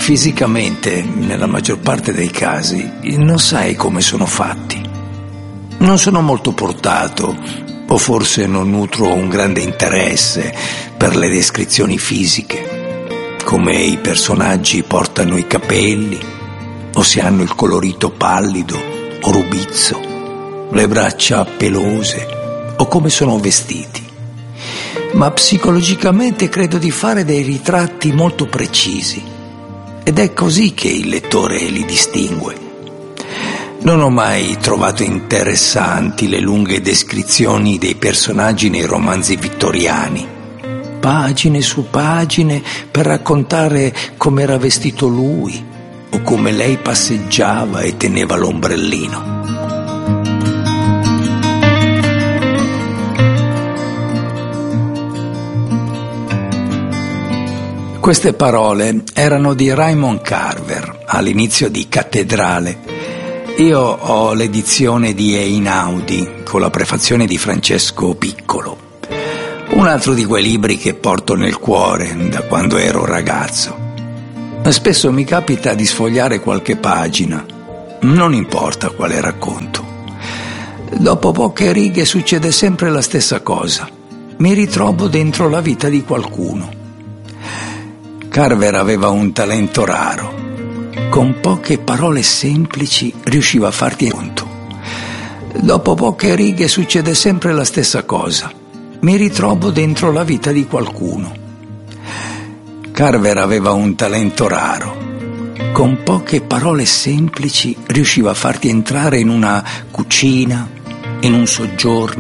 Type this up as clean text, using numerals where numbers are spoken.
Fisicamente, nella maggior parte dei casi, non sai come sono fatti. Non sono molto portato, o forse non nutro un grande interesse per le descrizioni fisiche, come i personaggi portano i capelli, o se hanno il colorito pallido o rubizzo, le braccia pelose, o come sono vestiti. Ma psicologicamente credo di fare dei ritratti molto precisi, ed è così che il lettore li distingue. Non ho mai trovato interessanti le lunghe descrizioni dei personaggi nei romanzi vittoriani, pagine su pagine per raccontare come era vestito lui o come lei passeggiava e teneva l'ombrellino. Queste parole erano di Raymond Carver all'inizio di Cattedrale. Io ho l'edizione di Einaudi con la prefazione di Francesco Piccolo, un altro di quei libri che porto nel cuore da quando ero ragazzo. Spesso mi capita di sfogliare qualche pagina, non importa quale racconto. Dopo poche righe succede sempre la stessa cosa, mi ritrovo dentro la vita di qualcuno. Carver aveva un talento raro. Con poche parole semplici riusciva a farti conto. Dopo poche righe succede sempre la stessa cosa. Mi ritrovo dentro la vita di qualcuno. Carver aveva un talento raro. Con poche parole semplici riusciva a farti entrare in una cucina, in un soggiorno,